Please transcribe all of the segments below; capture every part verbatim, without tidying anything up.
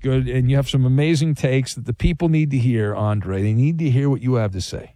Good, and you have some amazing takes that the people need to hear, Andre. They need to hear what you have to say.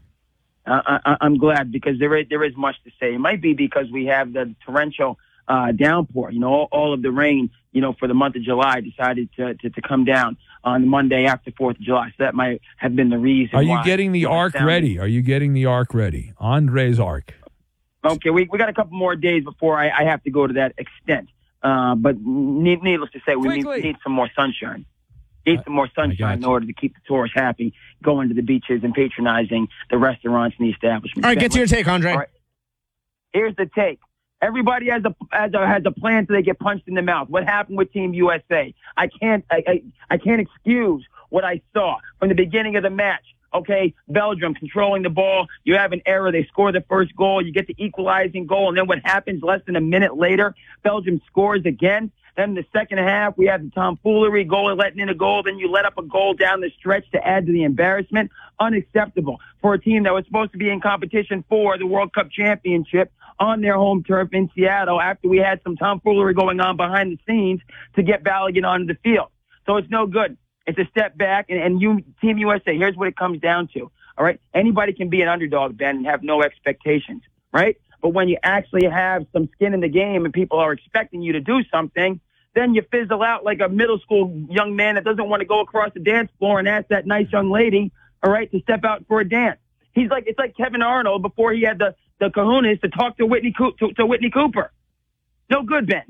Uh, I, I'm glad because there is there is much to say. It might be because we have the torrential uh, downpour. You know, all, all of the rain. You know, for the month of July, decided to to, to come down on the Monday after Fourth of July. So that might have been the reason. Are you why getting the ark ready? Are you getting the ark ready? Andre's ark. Okay, we we got a couple more days before I, I have to go to that extent. Uh, but need, needless to say, we need, need some more sunshine. Need some more sunshine in order to keep the tourists happy, going to the beaches and patronizing the restaurants and the establishments. All right, get to your take, Andre. Right. Here's the take. Everybody has a, has a has a plan so they get punched in the mouth. What happened with Team U S A? I can't I, I, I can't excuse what I saw from the beginning of the match. Okay, Belgium controlling the ball. You have an error. They score the first goal. You get the equalizing goal, and then what happens less than a minute later? Belgium scores again. Then in the second half, we have the tomfoolery, goal letting in a goal. Then you let up a goal down the stretch to add to the embarrassment. Unacceptable for a team that was supposed to be in competition for the World Cup championship on their home turf in Seattle after we had some tomfoolery going on behind the scenes to get Balogun onto the field. So it's no good. It's a step back, and, and you, Team U S A, here's what it comes down to, all right? Anybody can be an underdog, Ben, and have no expectations, right? But when you actually have some skin in the game and people are expecting you to do something, then you fizzle out like a middle school young man that doesn't want to go across the dance floor and ask that nice young lady, all right, to step out for a dance. He's like, it's like Kevin Arnold before he had the, the kahunas to talk to Whitney, to, to Whitney Cooper. No good, Ben.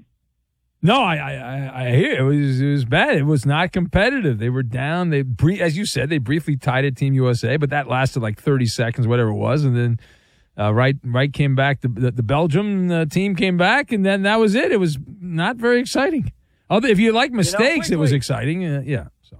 No, I, I, I hear it was it was bad. It was not competitive. They were down. They, as you said, they briefly tied it Team U S A, but that lasted like thirty seconds, whatever it was, and then uh, right, right came back. The the, the Belgium uh, team came back, and then that was it. It was not very exciting. Although, if you like mistakes, you know, wait, it was wait. exciting. Uh, yeah. So,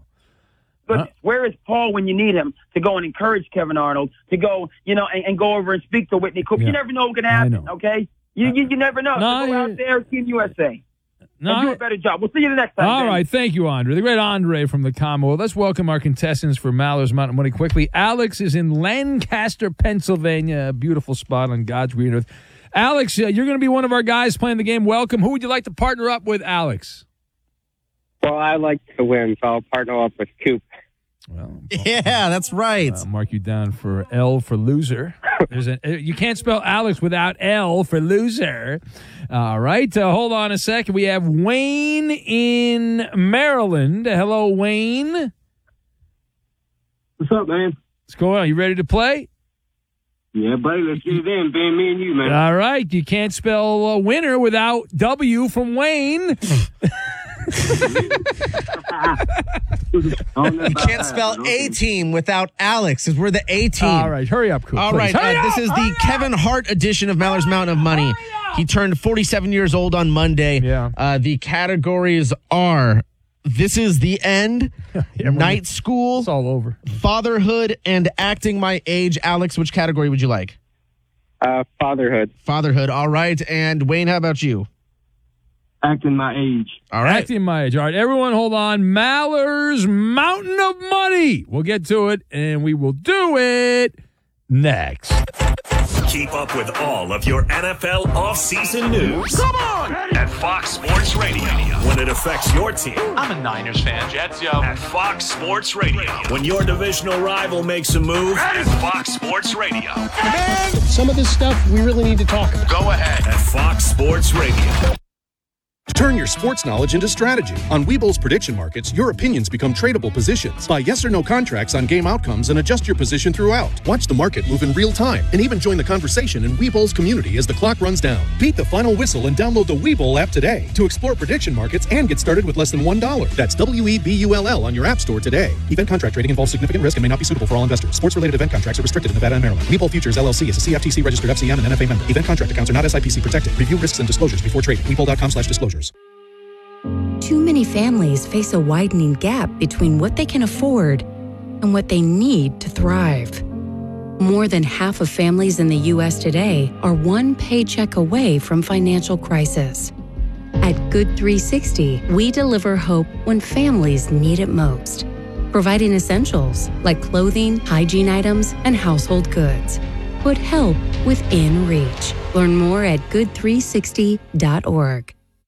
but uh, where is Paul when you need him to go and encourage Kevin Arnold to go, you know, and, and go over and speak to Whitney Cooper? Yeah. You never know what's going to happen. Okay, you, you you never know. No, so go out there, Team U S A. No, and do a better job. We'll see you the next time. All Ben. right. Thank you, Andre. The great Andre from the Commonwealth. Let's welcome our contestants for Maller's Mountain Money quickly. Alex is in Lancaster, Pennsylvania, a beautiful spot on God's green earth. Alex, uh, you're going to be one of our guys playing the game. Welcome. Who would you like to partner up with, Alex? Well, I like to win, so I'll partner up with Coop. Well, yeah, that's right. I'll mark you down for L for loser. There's a, you can't spell Alex without L for loser. All right. Uh, hold on a second. We have Wayne in Maryland. Hello, Wayne. What's up, man? What's going on? You ready to play? Yeah, buddy. Let's get it in. Ben, me and you, man. All right. You can't spell uh, winner without W from Wayne. You can't spell A team without Alex, because we're the A team. All right, hurry up, Coop. All please. right, uh, this is the Kevin Hart edition of Maller's Mountain of Money. He turned forty-seven years old on Monday. Yeah. Uh, the categories are: this is the end, yeah, night school, it's all over, fatherhood, and acting my age. Alex, which category would you like? Uh, fatherhood. Fatherhood. All right, and Wayne, how about you? Acting my age. All right. Acting my age. All right, everyone hold on. Maller's Mountain of Money. We'll get to it, and we will do it next. Keep up with all of your N F L offseason news. Come on! At Fox Sports Radio. When it affects your team. I'm a Niners fan. Jets, yo. At Fox Sports Radio. When your divisional rival makes a move. At Fox Sports Radio. Man, some of this stuff we really need to talk about. Go ahead. At Fox Sports Radio. Turn your sports knowledge into strategy. On Webull's prediction markets, your opinions become tradable positions. Buy yes or no contracts on game outcomes and adjust your position throughout. Watch the market move in real time and even join the conversation in Webull's community as the clock runs down. Beat the final whistle and download the Webull app today to explore prediction markets and get started with less than one dollar. That's W E B U L L on your app store today. Event contract trading involves significant risk and may not be suitable for all investors. Sports-related event contracts are restricted in Nevada and Maryland. Webull Futures L L C is a C F T C-registered F C M and N F A member. Event contract accounts are not S I P C protected. Review risks and disclosures before trading. Webull.com slash disclosures. Too many families face a widening gap between what they can afford and what they need to thrive. More than half of families in the U S today are one paycheck away from financial crisis. At Good three sixty, we deliver hope when families need it most, providing essentials like clothing, hygiene items, and household goods. Put help within reach. Learn more at good three sixty dot org.